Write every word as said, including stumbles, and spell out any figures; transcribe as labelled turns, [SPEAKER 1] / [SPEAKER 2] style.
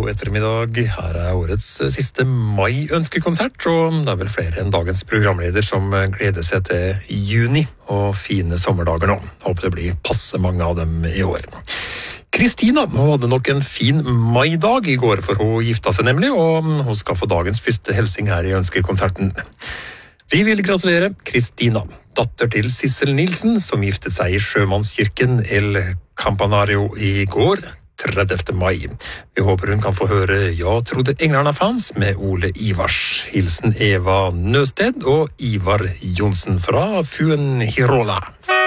[SPEAKER 1] god ettermiddag. Her er årets siste mai-ønskekonsert, og det er vel flere enn dagens programleder som gleder seg til juni og fine sommerdager nå. Håper det blir passe mange av dem i år. Kristina hadde nok en fin maidag i går, for hun gifta seg nemlig, og hun skal få dagens første helsing her i ønskekonserten. Vi vil gratulere Kristina, datter til Sissel Nilsen, som giftet seg i Sjømannskirken El Campanario i går, tredivte mai. Vi håper hun kan få høre Ja, trodde englarna fanns med Ole Ivars. Hilsen Eva Nøsted og Ivar Jonsen fra Fuengirola.